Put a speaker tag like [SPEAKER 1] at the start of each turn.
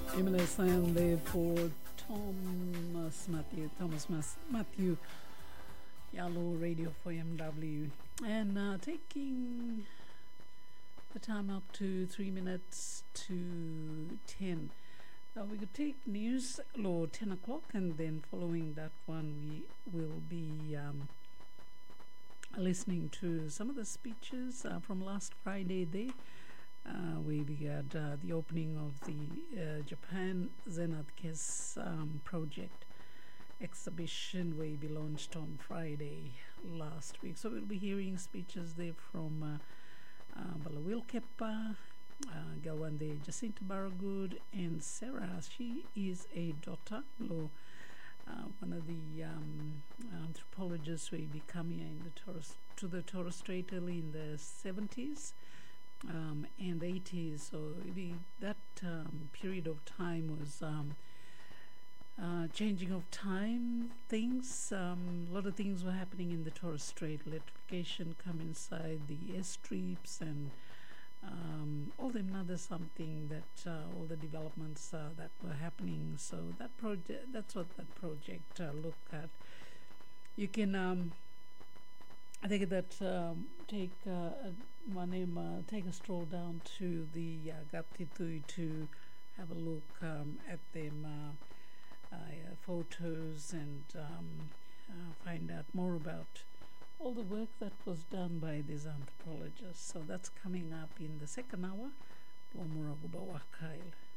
[SPEAKER 1] Emily Sam there for Thomas Matthew, Yellow Radio for MW, and taking the time up to 3 minutes to 10. We could take news or 10 o'clock, and then following that one, we will be listening to some of the speeches from last Friday there. We had the opening of the Japan Zenith project exhibition will be launched on Friday last week. So we'll be hearing speeches there from Balawil Kepa, Galwande Jacinta Barragood, and Sarah. She is a daughter, one of the anthropologists will be coming to the Torres Strait early in the 70s. And 80s, so that period of time was changing of time things. A lot of things were happening in the Torres Strait. Electrification come inside the airstrips and all them other something that all the developments that were happening. So that project, that's what that project looked at. You can I think that take a stroll down to the Gaptitui to have a look at them photos and find out more about all the work that was done by these anthropologists. So that's coming up in the second hour. Lomura Gubawakail.